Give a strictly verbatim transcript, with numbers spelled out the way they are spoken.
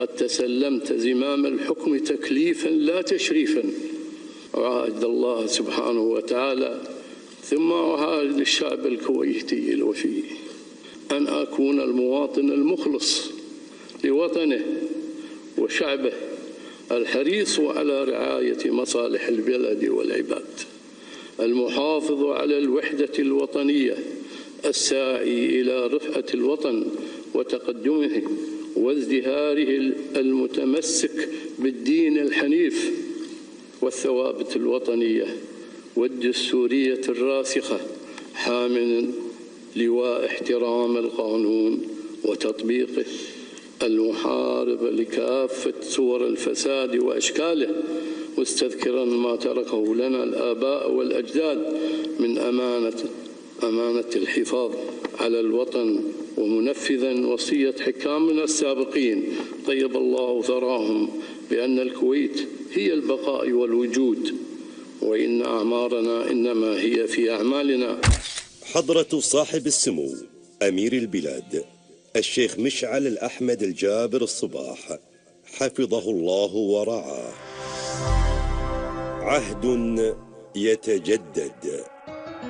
قد تسلمت زمام الحكم تكليفا لا تشريفا، وعاهد الله سبحانه وتعالى ثم أعاهد الشعب الكويتي الوفي أن أكون المواطن المخلص لوطنه وشعبه الحريص على رعاية مصالح البلد والعباد، المحافظ على الوحدة الوطنية، الساعي إلى رفعة الوطن وتقدمه وازدهاره، المتمسك بالدين الحنيف والثوابت الوطنية والدستورية الراسخة، حاملا لواء احترام القانون وتطبيقه، المحارب لكافة صور الفساد وأشكاله، مستذكرا ما تركه لنا الآباء والأجداد من أمانة أمانة الحفاظ على الوطن، ومنفذا وصية حكامنا السابقين طيب الله ثراهم بأن الكويت هي البقاء والوجود، وإن أعمارنا إنما هي في أعمالنا. حضرة صاحب السمو أمير البلاد الشيخ مشعل الأحمد الجابر الصباح حفظه الله ورعاه. عهد يتجدد.